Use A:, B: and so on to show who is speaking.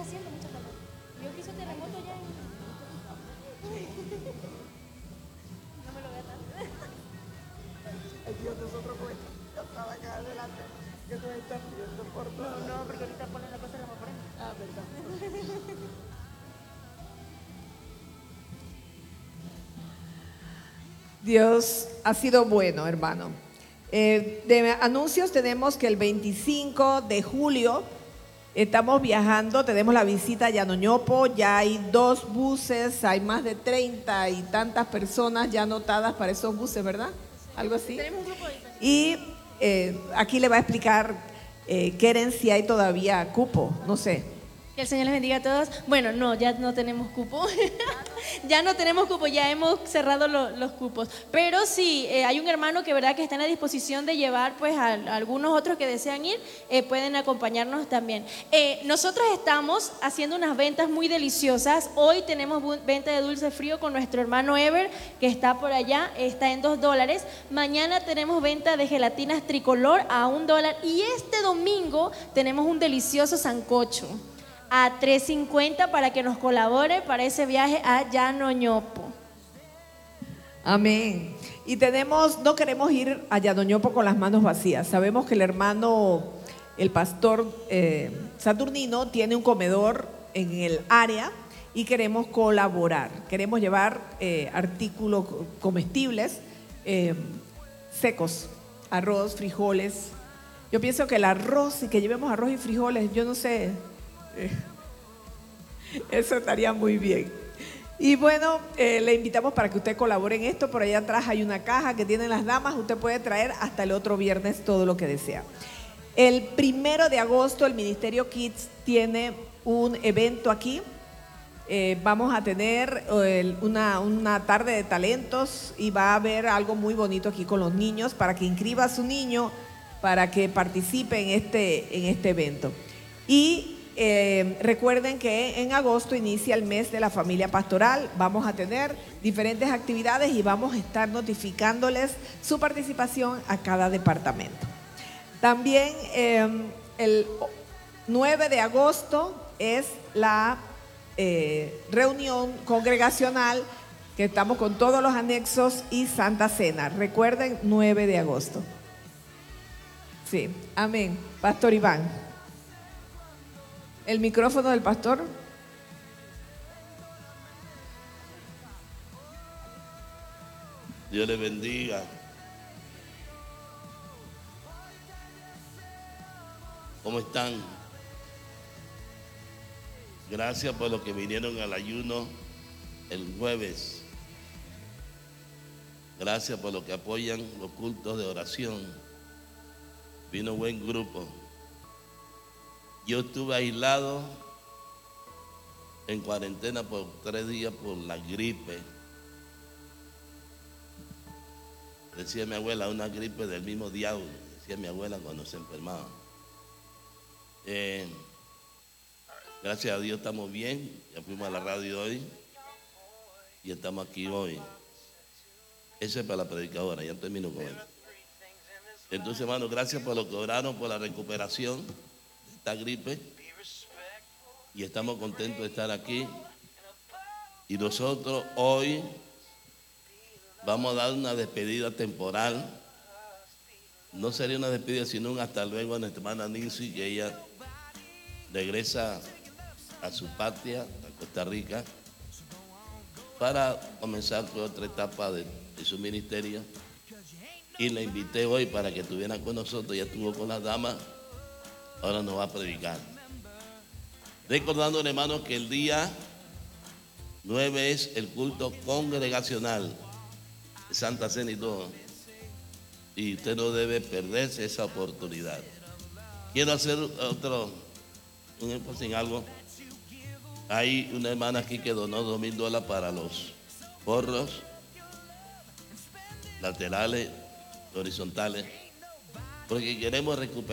A: haciendo mucha calor. Yo que hizo terremoto ya en... No me lo voy a dar.
B: Ay, Dios, nosotros pues, ya estaba acá adelante, que nos están viendo por todo.
A: No, porque ahorita ponen la cosa de la ponen.
B: Ah, verdad. Dios ha sido bueno, hermano. De anuncios tenemos que el 25 de julio estamos viajando, tenemos la visita a Yanoñopo, ya hay 2 buses, hay más de 30 y tantas personas ya anotadas para esos buses, ¿verdad? Algo así.
A: Tenemos un grupo de personas.
B: Y aquí le va a explicar Keren si hay todavía cupo, no sé.
A: Que el Señor les bendiga a todos. Bueno, no, ya no tenemos cupo. Ya no tenemos cupo, ya hemos cerrado los cupos. Pero sí, hay un hermano que verdad que está en la disposición de llevar pues a algunos otros que desean ir, pueden acompañarnos también. Nosotros estamos haciendo unas ventas muy deliciosas. Hoy tenemos venta de dulce frío con nuestro hermano Ever, que está por allá, está en $2. Mañana tenemos venta de gelatinas tricolor a $1. Y este domingo tenemos un delicioso sancocho a $3.50 para que nos colabore para ese viaje a Yanoñopo.
B: Amén. Y no queremos ir a Yanoñopo con las manos vacías. Sabemos que el hermano, el pastor Saturnino, tiene un comedor en el área y queremos colaborar. Queremos llevar artículos comestibles secos, arroz, frijoles. Yo pienso que el arroz, y que llevemos arroz y frijoles, yo no sé, eso estaría muy bien. Y bueno, le invitamos para que usted colabore en esto. Por allá atrás hay una caja que tienen las damas. Usted puede traer hasta el otro viernes todo lo que desea. El 1 de agosto el Ministerio Kids tiene un evento aquí. Vamos a tener una tarde de talentos y va a haber algo muy bonito aquí con los niños para que inscriba a su niño para que participe en este evento. Y recuerden que en agosto inicia el mes de la familia pastoral. Vamos a tener diferentes actividades y vamos a estar notificándoles su participación a cada departamento. También el 9 de agosto es la reunión congregacional que estamos con todos los anexos y Santa Cena. Recuerden, 9 de agosto. Sí, amén. Pastor Iván. El micrófono del pastor.
C: Dios le bendiga. ¿Cómo están? Gracias por los que vinieron al ayuno el jueves. Gracias por los que apoyan los cultos de oración. Vino buen grupo. Yo estuve aislado en cuarentena por 3 días por la gripe. Decía mi abuela, una gripe del mismo diablo, decía mi abuela cuando se enfermaba. Gracias a Dios estamos bien, ya fuimos a la radio hoy y estamos aquí hoy. Eso es para la predicadora, ya termino con él. Entonces, hermano, gracias por lo que oraron por la recuperación de esta gripe y estamos contentos de estar aquí. Y nosotros hoy vamos a dar una despedida temporal. No sería una despedida, sino un hasta luego a nuestra hermana Nancy, que ella regresa a su patria, a Costa Rica, para comenzar con otra etapa de su ministerio. Y la invité hoy para que estuviera con nosotros. Ya estuvo con las damas, ahora nos va a predicar. Recordando, hermanos, que el día 9 es el culto congregacional de Santa Cena y todo. Y usted no debe perderse esa oportunidad. Quiero hacer un énfasis en algo. Hay una hermana aquí que donó $2,000 para los forros laterales, horizontales, porque queremos recuperar